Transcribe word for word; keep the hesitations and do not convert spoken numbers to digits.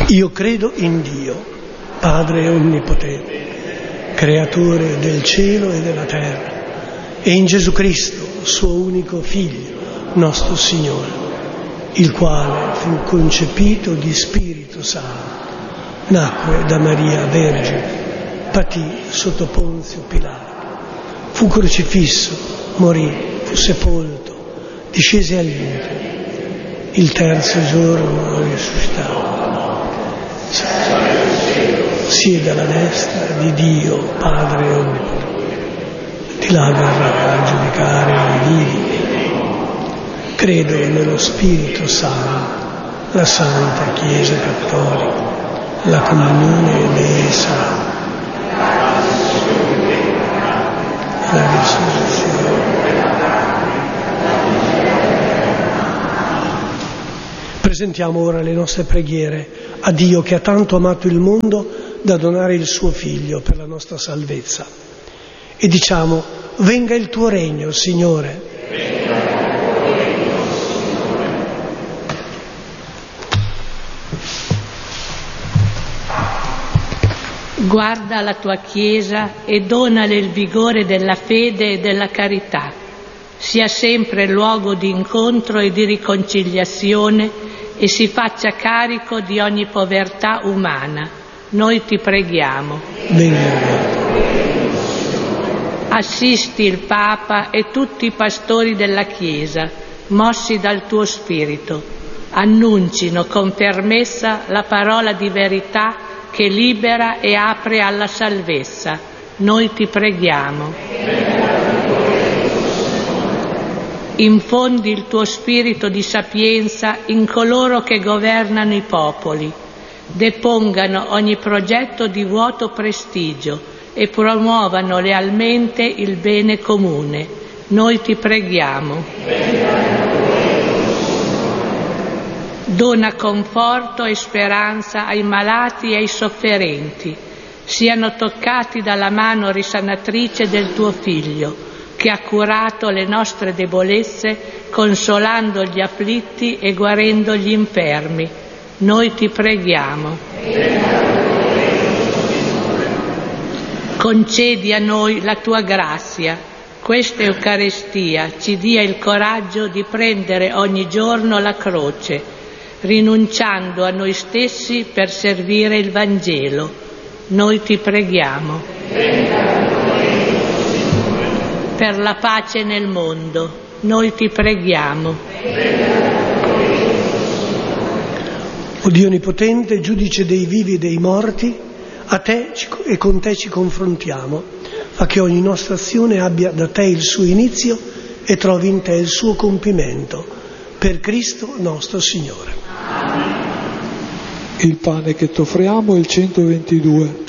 Io credo in Dio, Padre Onnipotente, Creatore del cielo e della terra, e in Gesù Cristo, suo unico Figlio, nostro Signore, il quale fu concepito di Spirito Santo, nacque da Maria Vergine, patì sotto Ponzio Pilato, fu crocifisso, morì, fu sepolto, discese agli inferi, il terzo giorno risuscitò, siede alla destra di Dio, Padre Onnipotente, di là verrà a giudicare i vivi. Credo nello Spirito Santo, la Santa Chiesa Cattolica, la comunione dei santi, la risurrezione. Presentiamo ora le nostre preghiere a Dio che ha tanto amato il mondo da donare il suo Figlio per la nostra salvezza. E diciamo: venga il tuo regno, Signore. Guarda la tua Chiesa e donale il vigore della fede e della carità. Sia sempre luogo di incontro e di riconciliazione e si faccia carico di ogni povertà umana. Noi ti preghiamo. Assisti il Papa e tutti i pastori della Chiesa, mossi dal tuo Spirito. Annuncino con fermezza la parola di verità che libera e apre alla salvezza. Noi ti preghiamo. Infondi il tuo spirito di sapienza in coloro che governano i popoli. Depongano ogni progetto di vuoto prestigio e promuovano lealmente il bene comune. Noi ti preghiamo. Dona conforto e speranza ai malati e ai sofferenti. Siano toccati dalla mano risanatrice del tuo Figlio, che ha curato le nostre debolezze, consolando gli afflitti e guarendo gli infermi. Noi ti preghiamo. Concedi a noi la tua grazia. Questa Eucaristia ci dia il coraggio di prendere ogni giorno la croce, rinunciando a noi stessi per servire il Vangelo. Noi ti preghiamo. Per la pace nel mondo, noi ti preghiamo. O Dio Onnipotente, giudice dei vivi e dei morti, a te e con te ci confrontiamo, fa che ogni nostra azione abbia da te il suo inizio e trovi in te il suo compimento. Per Cristo nostro Signore. Il pane che t'offriamo è il centoventidue.